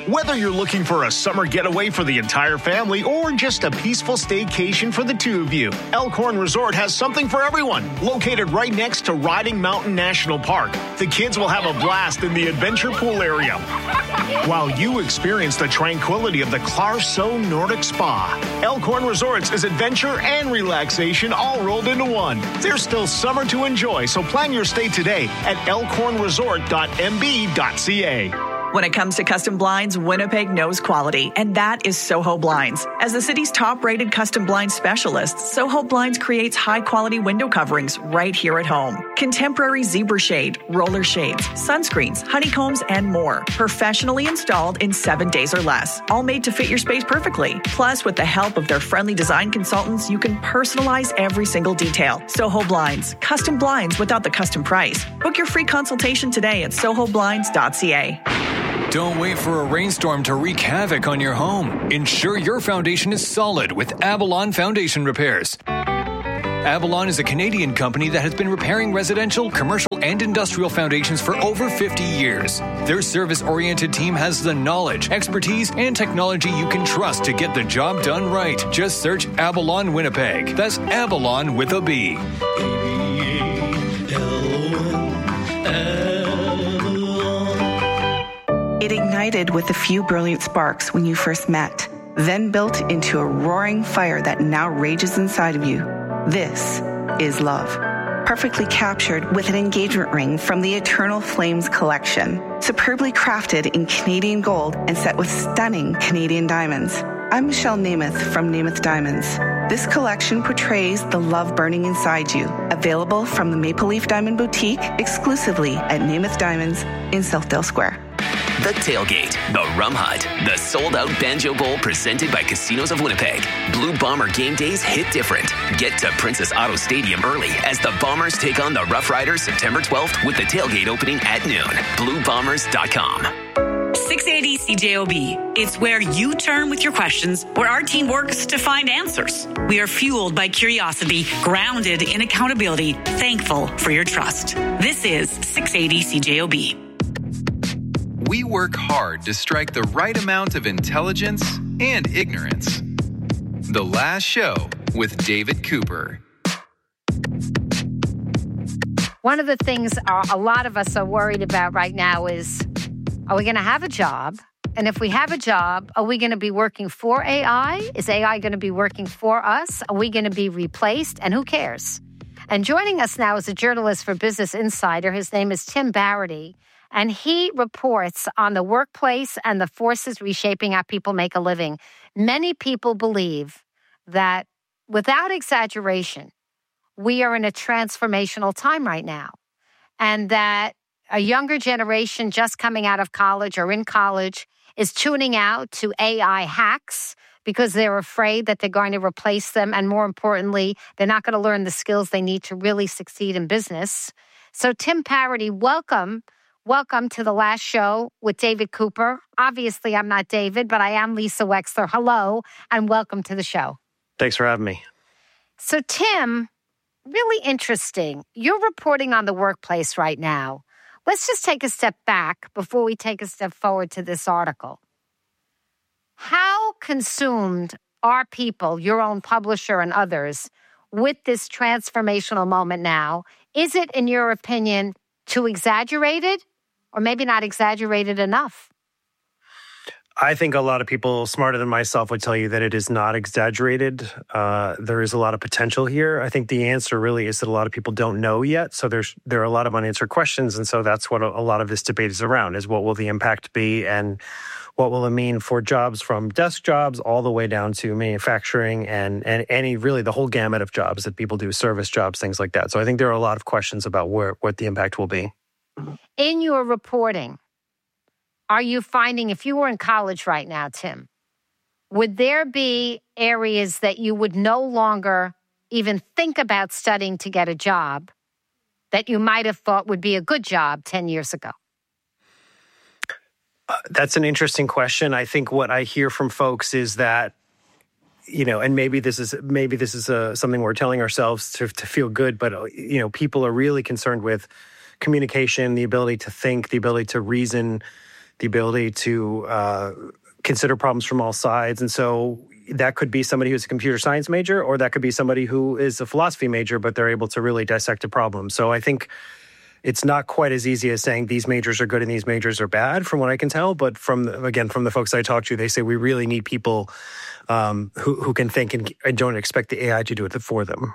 Whether you're looking for a summer getaway for the entire family or just a peaceful staycation for the two of you, Elkhorn Resort has something for everyone. Located right next to Riding Mountain National Park, the kids will have a blast in the adventure pool area, while you experience the tranquility of the Clarso Nordic Spa. Elkhorn Resorts is adventure and relaxation all rolled into one. There's still summer to enjoy, so plan your stay today at elkhorn resort dot m b dot c a. When it comes to custom blinds, Winnipeg knows quality, and that is Soho Blinds. As the city's top-rated custom blind specialist, Soho Blinds creates high-quality window coverings right here at home. Contemporary zebra shade, roller shades, sunscreens, honeycombs, and more. Professionally installed in seven days or less. All made to fit your space perfectly. Plus, with the help of their friendly design consultants, you can personalize every single detail. Soho Blinds. Custom blinds without the custom price. Book your free consultation today at soho blinds dot c a. Don't wait for a rainstorm to wreak havoc on your home. Ensure your foundation is solid with Avalon Foundation Repairs. Avalon is a Canadian company that has been repairing residential, commercial, and industrial foundations for over fifty years. Their service-oriented team has the knowledge, expertise, and technology you can trust to get the job done right. Just search Avalon Winnipeg. That's Avalon with a B. It ignited with a few brilliant sparks when you first met, then built into a roaring fire that now rages inside of you. This is love. Perfectly captured with an engagement ring from the Eternal Flames collection, superbly crafted in Canadian gold and set with stunning Canadian diamonds. I'm Michelle Namath from Namath Diamonds. This collection portrays the love burning inside you. Available from the Maple Leaf Diamond Boutique exclusively at Namath Diamonds in Southdale Square. The Tailgate, the Rum Hut, the sold-out Banjo Bowl presented by Casinos of Winnipeg. Blue Bomber game days hit different. Get to Princess Auto Stadium early as the Bombers take on the Rough Riders September twelfth with the tailgate opening at noon. blue bombers dot com. six eighty C J O B. It's where you turn with your questions, where our team works to find answers. We are fueled by curiosity, grounded in accountability, thankful for your trust. This is six eighty C J O B. We work hard to strike the right amount of intelligence and ignorance. The Last Show with David Cooper. One of the things uh, a lot of us are worried about right now is, are we going to have a job? And if we have a job, are we going to be working for A I? Is A I going to be working for us? Are we going to be replaced? And who cares? And joining us now is a journalist for Business Insider. His name is Tim Barity. And he reports on the workplace and the forces reshaping how people make a living. Many people believe that, without exaggeration, we are in a transformational time right now. And that a younger generation just coming out of college or in college is tuning out to A I hacks because they're afraid that they're going to replace them. And more importantly, they're not going to learn the skills they need to really succeed in business. So Tim Barity, welcome. Welcome to The Last Show with David Cooper. Obviously, I'm not David, but I am Lisa Wexler. Hello, and welcome to the show. Thanks for having me. So, Tim, really interesting. You're reporting on the workplace right now. Let's just take a step back before we take a step forward to this article. How consumed are people, your own publisher and others, with this transformational moment now? Is it, in your opinion, too exaggerated? Or maybe not exaggerated enough? I think a lot of people smarter than myself would tell you that it is not exaggerated. Uh, there is a lot of potential here. I think the answer really is that a lot of people don't know yet. So there's there are a lot of unanswered questions. And so that's what a, a lot of this debate is around, is what will the impact be and what will it mean for jobs from desk jobs all the way down to manufacturing and, and any, really the whole gamut of jobs that people do, service jobs, things like that. So I think there are a lot of questions about where what the impact will be. In your reporting, are you finding, if you were in college right now, Tim, would there be areas that you would no longer even think about studying to get a job that you might have thought would be a good job ten years ago? Uh, that's an interesting question. I think what I hear from folks is that, you know, and maybe this is maybe this is uh, something we're telling ourselves to, to feel good, but, uh, you know, people are really concerned with communication, the ability to think, the ability to reason, the ability to uh, consider problems from all sides. And so that could be somebody who's a computer science major, or that could be somebody who is a philosophy major, but they're able to really dissect a problem. So I think it's not quite as easy as saying these majors are good and these majors are bad, from what I can tell. But from the, again, from the folks I talk to, they say we really need people um, who, who can think and, and don't expect the A I to do it for them.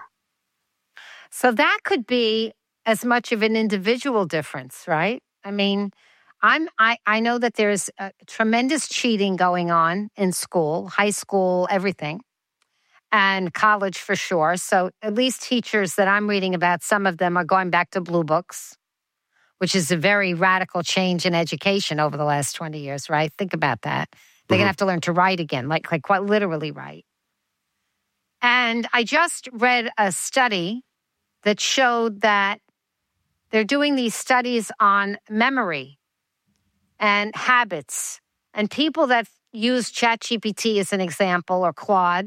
So that could be as much of an individual difference, right? I mean, I'm, I, I know that there's a tremendous cheating going on in school, high school, everything, and college for sure. So at least teachers that I'm reading about, some of them are going back to blue books, which is a very radical change in education over the last twenty years, right? Think about that. They're mm-hmm. going to have to learn to write again, like, like quite literally write. And I just read a study that showed that they're doing these studies on memory and habits. And people that use ChatGPT as an example, or Claude,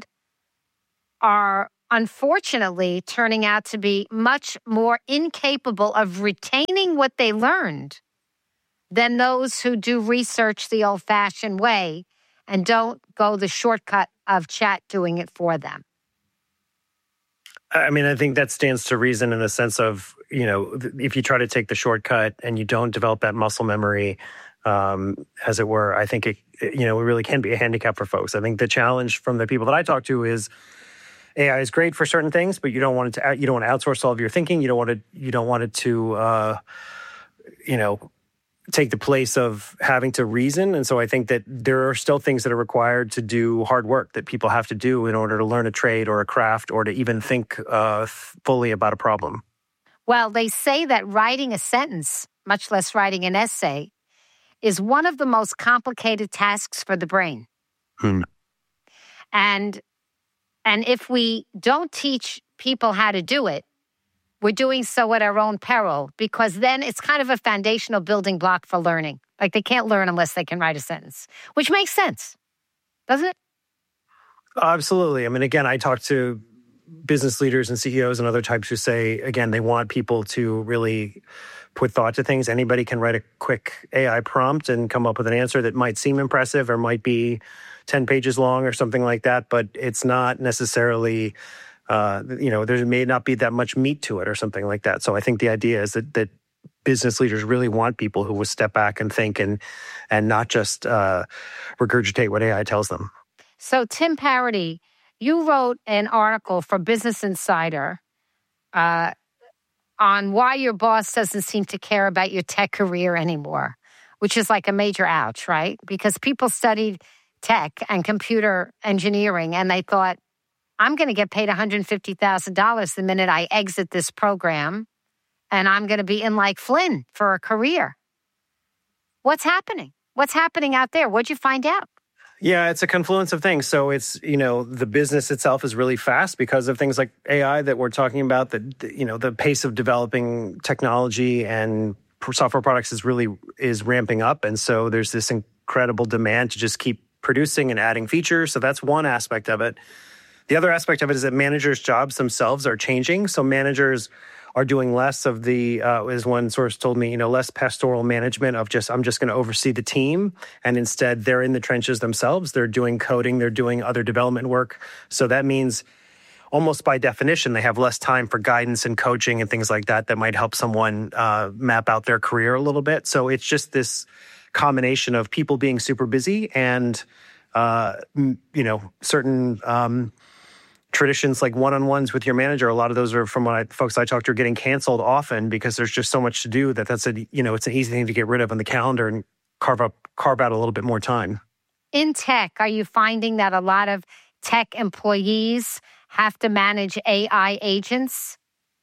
are unfortunately turning out to be much more incapable of retaining what they learned than those who do research the old-fashioned way and don't go the shortcut of chat doing it for them. I mean, I think that stands to reason in the sense of, you know, if you try to take the shortcut and you don't develop that muscle memory, um, as it were, I think it, you know, it really can be a handicap for folks. I think the challenge from the people that I talk to is A I is great for certain things, but you don't want it to, you don't want to outsource all of your thinking. You don't want to, you don't want it to, uh, you know, take the place of having to reason. And so I think that there are still things that are required to do hard work that people have to do in order to learn a trade or a craft or to even think uh, fully about a problem. Well, they say that writing a sentence, much less writing an essay, is one of the most complicated tasks for the brain. Hmm. And and if we don't teach people how to do it, we're doing so at our own peril, because then it's kind of a foundational building block for learning. Like, they can't learn unless they can write a sentence, which makes sense, doesn't it? Absolutely. I mean, again, I talk to business leaders and C E Os and other types who say, again, they want people to really put thought to things. Anybody can write a quick A I prompt and come up with an answer that might seem impressive or might be ten pages long or something like that, but it's not necessarily... Uh, you know, there may not be that much meat to it or something like that. So I think the idea is that, that business leaders really want people who will step back and think and and not just uh, regurgitate what A I tells them. So, Tim Parity, you wrote an article for Business Insider uh, on why your boss doesn't seem to care about your tech career anymore, which is like a major ouch, right? Because people studied tech and computer engineering and they thought, I'm going to get paid one hundred fifty thousand dollars the minute I exit this program, and I'm going to be in like Flynn for a career. What's happening? What's happening out there? What'd you find out? Yeah, it's a confluence of things. So it's, you know, the business itself is really fast because of things like A I that we're talking about, that, you know, the pace of developing technology and software products is really is ramping up. And so there's this incredible demand to just keep producing and adding features. So that's one aspect of it. The other aspect of it is that managers' jobs themselves are changing. So managers are doing less of the, uh, as one source told me, you know, less pastoral management of just, I'm just going to oversee the team. And instead, they're in the trenches themselves. They're doing coding. They're doing other development work. So that means almost by definition, they have less time for guidance and coaching and things like that that might help someone uh, map out their career a little bit. So it's just this combination of people being super busy and, uh, you know, certain... Um, traditions like one-on-ones with your manager, a lot of those are from what I, folks I talk to are getting canceled often because there's just so much to do that that's a, you know, it's an easy thing to get rid of on the calendar and carve up, carve out a little bit more time. In tech, are you finding that a lot of tech employees have to manage A I agents?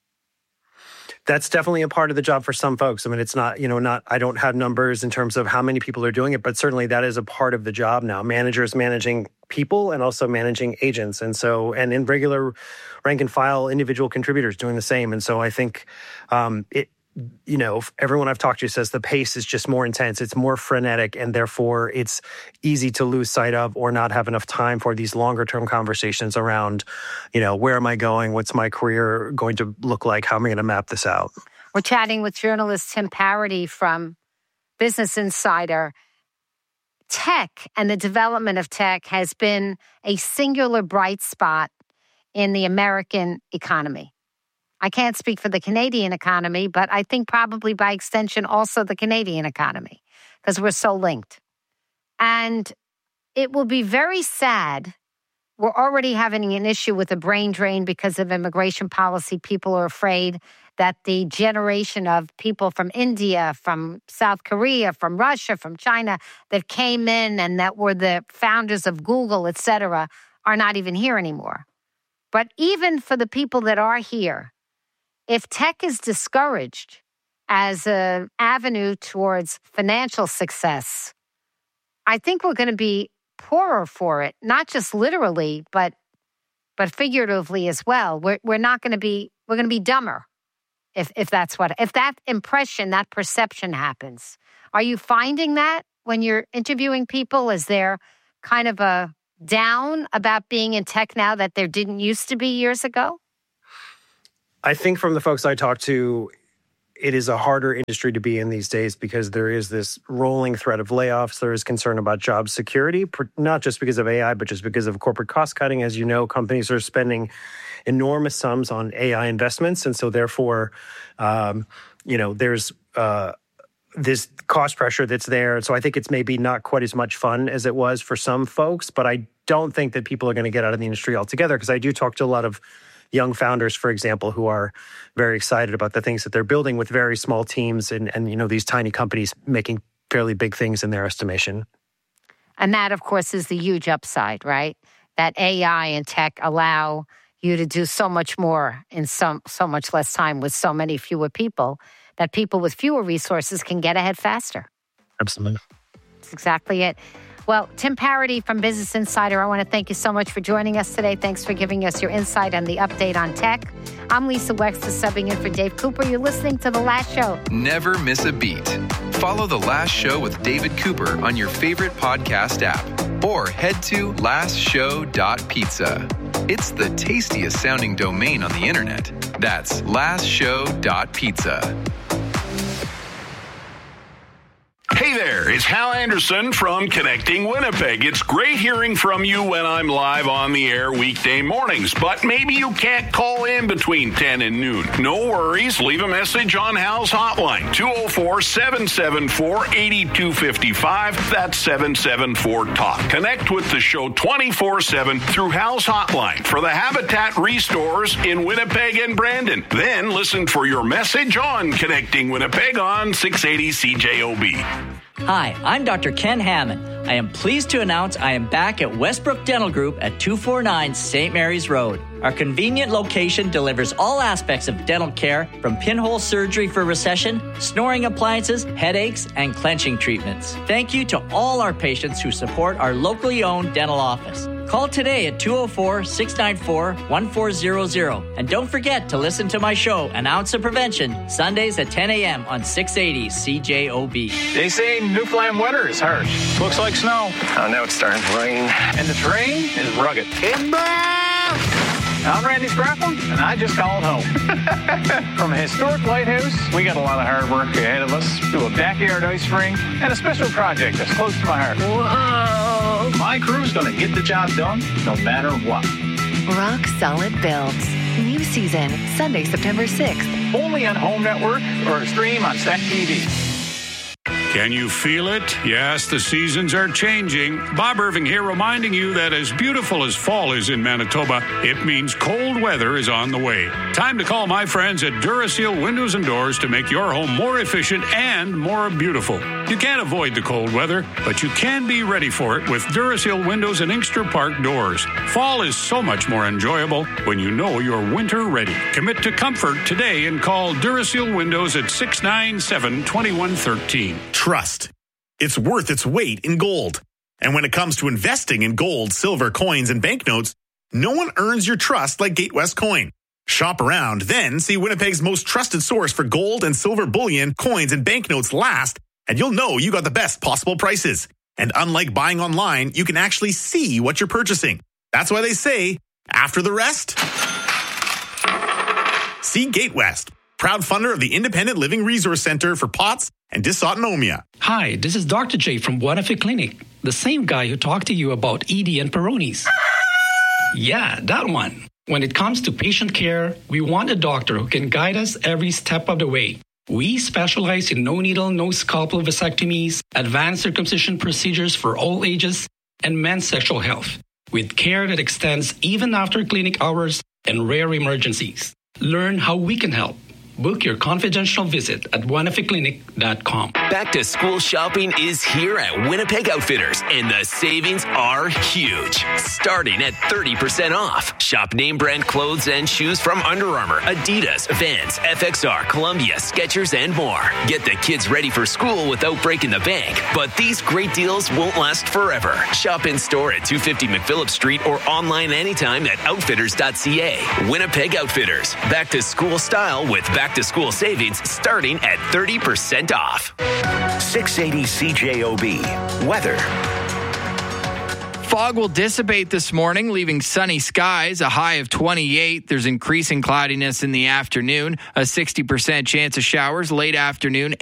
That's definitely a part of the job for some folks. I mean, it's not, you know, not, I don't have numbers in terms of how many people are doing it, but certainly that is a part of the job now. Managers managing people and also managing agents. And so, and in regular rank and file individual contributors doing the same. And so I think um, it, you know, everyone I've talked to says the pace is just more intense. It's more frenetic, and therefore it's easy to lose sight of or not have enough time for these longer term conversations around, you know, where am I going? What's my career going to look like? How am I going to map this out? We're chatting with journalist Tim Parity from Business Insider. tech and the development of tech has been a singular bright spot in the American economy. I can't speak for the Canadian economy, but I think probably by extension also the Canadian economy, because we're so linked. And it will be very sad. We're already having an issue with a brain drain because of immigration policy. People are afraid that the generation of people from India, from South Korea, from Russia, from China that came in and that were the founders of Google, et cetera, are not even here anymore. But even for the people that are here, if tech is discouraged as an avenue towards financial success, I think we're going to be poorer for it, not just literally, but but figuratively as well. We're we're not going to be we're going to be dumber if if that's what if that impression, that perception happens. Are you finding that when you're interviewing people? Is there kind of a down about being in tech now that there didn't used to be years ago? I think from the folks I talk to, it is a harder industry to be in these days because there is this rolling threat of layoffs. There is concern about job security, not just because of A I, but just because of corporate cost cutting. As you know, companies are spending enormous sums on A I investments. And so therefore, um, you know, there's uh, this cost pressure that's there. So I think it's maybe not quite as much fun as it was for some folks, but I don't think that people are going to get out of the industry altogether, because I do talk to a lot of young founders, for example, who are very excited about the things that they're building with very small teams and, and you know, these tiny companies making fairly big things in their estimation. And that, of course, is the huge upside, right? That A I and tech allow you to do so much more in so, so much less time with so many fewer people, that people with fewer resources can get ahead faster. Absolutely. That's exactly it. Well, Tim Parity from Business Insider, I want to thank you so much for joining us today. Thanks for giving us your insight and the update on tech. I'm Lisa Wexler, subbing in for Dave Cooper. You're listening to The Last Show. Never miss a beat. Follow The Last Show with David Cooper on your favorite podcast app, or head to last show dot pizza. It's the tastiest sounding domain on the internet. That's last show dot pizza. Hey there, it's Hal Anderson from Connecting Winnipeg. It's great hearing from you when I'm live on the air weekday mornings, but maybe you can't call in between ten and noon. No worries, leave a message on Hal's hotline, two oh four, seven seven four, eight two five five. That's seven seven four talk. Connect with the show twenty-four seven through Hal's hotline for the Habitat Restores in Winnipeg and Brandon. Then listen for your message on Connecting Winnipeg on six eighty C J O B. Hi, I'm Doctor Ken Hammond. I am pleased to announce I am back at Westbrook Dental Group at two forty-nine Saint Mary's Road. Our convenient location delivers all aspects of dental care, from pinhole surgery for recession, snoring appliances, headaches, and clenching treatments. Thank you to all our patients who support our locally owned dental office. Call today at two oh four, six nine four, one four zero zero. And don't forget to listen to my show, An Ounce of Prevention, Sundays at ten a.m. on six eighty C J O B. They say Newfoundland winter is harsh. Looks like snow. Oh, now it's starting to rain. And the terrain is rugged. I'm Randy Scrappin, and I just called home. From a historic lighthouse, we got a lot of hard work ahead of us, to a backyard ice rink, and a special project that's close to my heart. Whoa! My crew's going to get the job done, no matter what. Rock Solid Builds. New season, Sunday, September sixth. Only on Home Network or stream on Stack T V. Can you feel it? Yes, the seasons are changing. Bob Irving here, reminding you that as beautiful as fall is in Manitoba, it means cold weather is on the way. Time to call my friends at Duraseal Windows and Doors to make your home more efficient and more beautiful. You can't avoid the cold weather, but you can be ready for it with Duraseal Windows and Inkster Park doors. Fall is so much more enjoyable when you know you're winter ready. Commit to comfort today and call Duraseal Windows at six nine seven, two one one three. Trust. It's worth its weight in gold. And when it comes to investing in gold, silver, coins, and banknotes, no one earns your trust like Gatewest Coin. Shop around, then see Winnipeg's most trusted source for gold and silver bullion, coins, and banknotes last, and you'll know you got the best possible prices. And unlike buying online, you can actually see what you're purchasing. That's why they say, after the rest, see Gatewest, proud funder of the Independent Living Resource Center for P O T S and Dysautonomia. Hi, this is Doctor J from Waterford Clinic. The same guy who talked to you about Edie and Peroni's. Yeah, that one. When it comes to patient care, we want a doctor who can guide us every step of the way. We specialize in no-needle, no-scalpel vasectomies, advanced circumcision procedures for all ages, and men's sexual health, with care that extends even after clinic hours and rare emergencies. Learn how we can help. Book your confidential visit at winnipeg clinic dot com. Back to school shopping is here at Winnipeg Outfitters, and the savings are huge. Starting at thirty percent off. Shop name brand clothes and shoes from Under Armour, Adidas, Vans, F X R, Columbia, Skechers, and more. Get the kids ready for school without breaking the bank. But these great deals won't last forever. Shop in store at two fifty McPhillip Street or online anytime at outfitters dot c a. Winnipeg Outfitters. Back to school style with back to school savings starting at thirty percent off. six eighty C J O B. Weather. Fog will dissipate this morning, leaving sunny skies, a high of twenty-eight. There's increasing cloudiness in the afternoon, a sixty percent chance of showers late afternoon